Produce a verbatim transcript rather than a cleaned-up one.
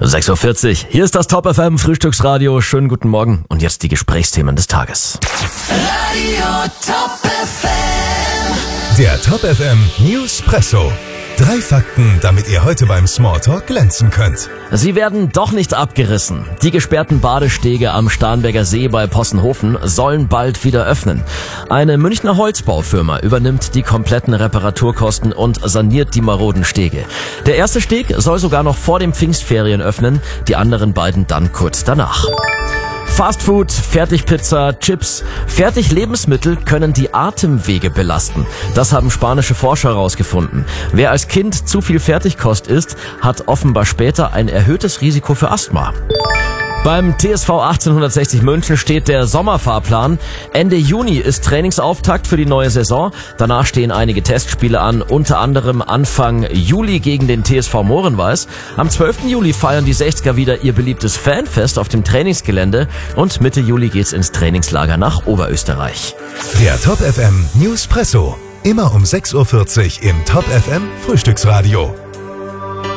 sechs Uhr vierzig, hier ist das Top F M Frühstücksradio. Schönen guten Morgen und jetzt die Gesprächsthemen des Tages. Radio Top F M. Der Top F M Newspresso. Drei Fakten, damit ihr heute beim Smalltalk glänzen könnt. Sie werden doch nicht abgerissen. Die gesperrten Badestege am Starnberger See bei Possenhofen sollen bald wieder öffnen. Eine Münchner Holzbaufirma übernimmt die kompletten Reparaturkosten und saniert die maroden Stege. Der erste Steg soll sogar noch vor den Pfingstferien öffnen, die anderen beiden dann kurz danach. Fastfood, Fertigpizza, Chips, Fertiglebensmittel können die Atemwege belasten. Das haben spanische Forscher herausgefunden. Wer als Kind zu viel Fertigkost isst, hat offenbar später ein erhöhtes Risiko für Asthma. Beim T S V achtzehnhundertsechzig München steht der Sommerfahrplan. Ende Juni ist Trainingsauftakt für die neue Saison. Danach stehen einige Testspiele an, unter anderem Anfang Juli gegen den T S V Mohrenweiß. Am zwölften Juli feiern die sechziger wieder ihr beliebtes Fanfest auf dem Trainingsgelände und Mitte Juli geht's ins Trainingslager nach Oberösterreich. Der Top F M Newspresso. Immer um sechs Uhr vierzig im Top F M Frühstücksradio.